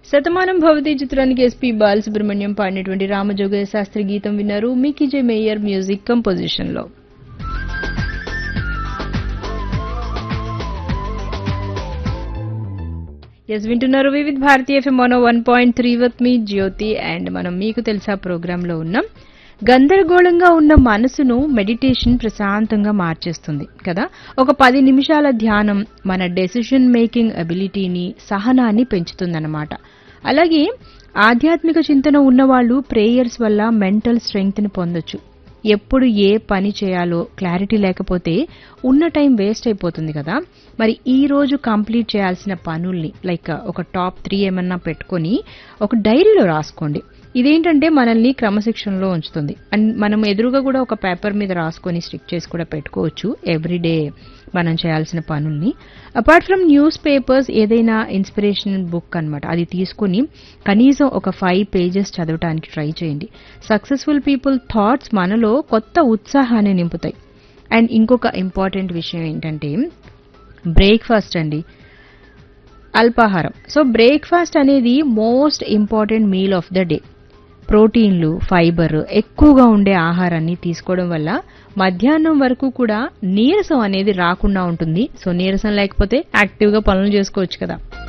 శతమానం భవతి చిత్రానికి ఎస్పీ బాలసుబ్రహ్మణ్యం పాడినటువంటి రామజోగయ్య శాస్త్రి గీతం విన్నారు మికీజే మేయర్ మ్యూజిక్ కంపోజిషన్ లో. వింటున్నారు Vividh Bharati FM 101.3 with me Jyothi. And మనం మీకు తెలుసా ప్రోగ్రామ్ లో ఉన్నాం. గందరగోళంగా ఉన్న మనసును మెడిటేషన్ ప్రశాంతంగా మార్చేస్తుంది కదా. ఒక 10 నిమిషాల ధ్యానం మన డెసిషన్ మేకింగ్ అబిలిటీని, సహనాన్ని పెంచుతుందన్నమాట. అలాగే ఆధ్యాత్మిక చింతన ఉన్నవాళ్లు ప్రేయర్స్ వల్ల మెంటల్ స్ట్రెంగ్త్ ని పొందొచ్చు. ఎప్పుడు ఏ పని చేయాలో క్లారిటీ లేకపోతే ఉన్న టైం వేస్ట్ అయిపోతుంది కదా. మరి ఈ రోజు కంప్లీట్ చేయాల్సిన పనుల్ని లైక్ ఒక టాప్ 3 ఏమన్నా పెట్టుకొని ఒక డైరీలో రాసుకోండి. ఇదేంటంటే మనల్ని క్రమశిక్షణలో ఉంచుతుంది. అండ్ మనం ఎదురుగా కూడా ఒక పేపర్ మీద రాసుకొని స్టిక్ చేసి కూడా పెట్టుకోవచ్చు ఎవ్రీడే మనం చేయాల్సిన పనుల్ని. అపార్ట్ ఫ్రమ్ న్యూస్ పేపర్స్ ఏదైనా ఇన్స్పిరేషనల్ బుక్ అన్నమాట, అది తీసుకుని కనీసం ఒక 5 పేజెస్ చదవడానికి ట్రై చేయండి. సక్సెస్ఫుల్ పీపుల్ థాట్స్ మనలో కొత్త ఉత్సాహాన్ని నింపుతాయి. అండ్ ఇంకొక ఇంపార్టెంట్ విషయం ఏంటంటే బ్రేక్ఫాస్ట్ అండి, అల్పాహారం. సో బ్రేక్ఫాస్ట్ అనేది most important meal of the day. ప్రోటీన్లు, ఫైబర్ ఎక్కువగా ఉండే ఆహారాన్ని తీసుకోవడం వల్ల మధ్యాహ్నం వరకు కూడా నీరసం అనేది రాకుండా ఉంటుంది. సో నీరసం లేకపోతే యాక్టివ్గా పనులు చేసుకోవచ్చు కదా.